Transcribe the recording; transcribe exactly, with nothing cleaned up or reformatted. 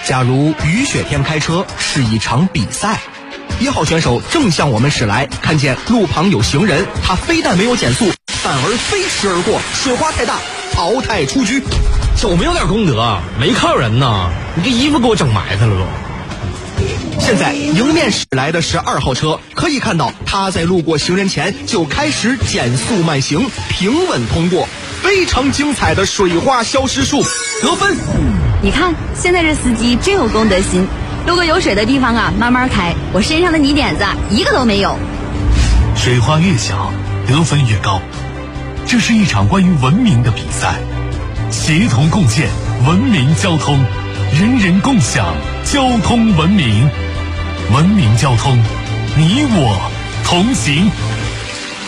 假如雨雪天开车是一场比赛，一号选手正向我们驶来，看见路旁有行人，他非但没有减速，反而飞驰而过，水花太大，淘汰出局。 有没有点功德？没看人呢，你这衣服给我整埋汰了都。 现在迎面驶来的是二号车，可以看到他在路过行人前就开始减速慢行，平稳通过，非常精彩的水花消失术，得分。 你看现在这司机真有公德心，路过有水的地方啊慢慢开，我身上的泥点子一个都没有。 水花越小得分越高，这是一场关于文明的比赛，协同共建文明交通，人人共享交通文明，文明交通，你我同行。